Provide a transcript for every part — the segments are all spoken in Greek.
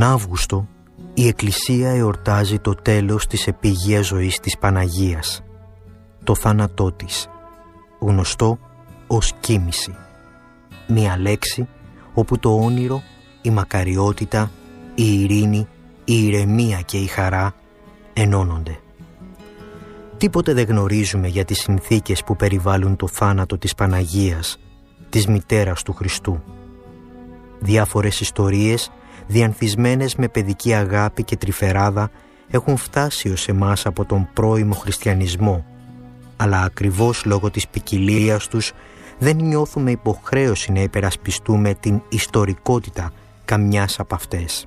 Τον Αύγουστο η Εκκλησία εορτάζει το τέλος της επίγειας ζωής της Παναγίας, το θάνατό της, γνωστό ως κοίμηση. Μια λέξη όπου το όνειρο, η μακαριότητα, η ειρήνη, η ηρεμία και η χαρά ενώνονται. Τίποτε δεν γνωρίζουμε για τις συνθήκες που περιβάλλουν το θάνατο της Παναγίας, της μητέρας του Χριστού. Διάφορες ιστορίες, διανθισμένες με παιδική αγάπη και τρυφεράδα, έχουν φτάσει ως εμάς από τον πρώιμο χριστιανισμό, αλλά ακριβώς λόγω της ποικιλίας τους δεν νιώθουμε υποχρέωση να υπερασπιστούμε την ιστορικότητα καμιάς από αυτές.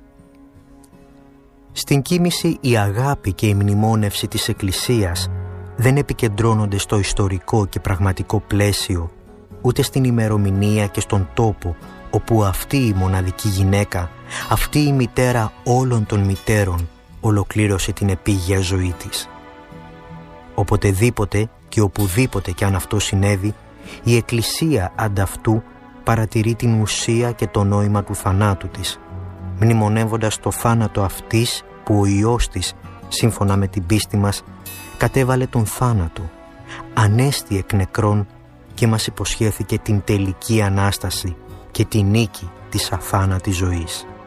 Στην κοίμηση η αγάπη και η μνημόνευση της Εκκλησίας δεν επικεντρώνονται στο ιστορικό και πραγματικό πλαίσιο, ούτε στην ημερομηνία και στον τόπο όπου αυτή η μοναδική γυναίκα, αυτή η μητέρα όλων των μητέρων, ολοκλήρωσε την επίγεια ζωή της. Οποτεδήποτε και οπουδήποτε κι αν αυτό συνέβη, η Εκκλησία ανταυτού παρατηρεί την ουσία και το νόημα του θανάτου της, μνημονεύοντας το θάνατο αυτής που ο Υιός της, σύμφωνα με την πίστη μας, κατέβαλε τον θάνατο, ανέστη εκ νεκρών και μας υποσχέθηκε την τελική Ανάσταση και τη νίκη της αθάνατης ζωής.